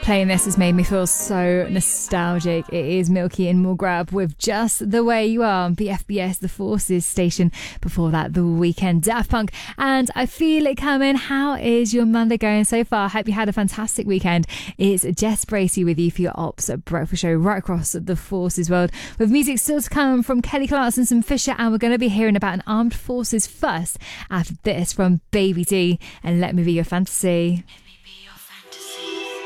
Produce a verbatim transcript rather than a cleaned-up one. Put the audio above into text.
Playing this has made me feel so nostalgic. It is Milky and Mulgrab with Just the Way You Are on B F B S, the Forces station. Before that, The Weeknd, Daft Punk, and I Feel It Coming. How is your Monday going so far? I hope you had a fantastic weekend. It's Jess Bracey with you for your Ops Breakfast Show right across the Forces world, with music still to come from Kelly Clarkson, some Fisher, and we're going to be hearing about an armed forces first after this from Baby D and Let Me Be Your Fantasy.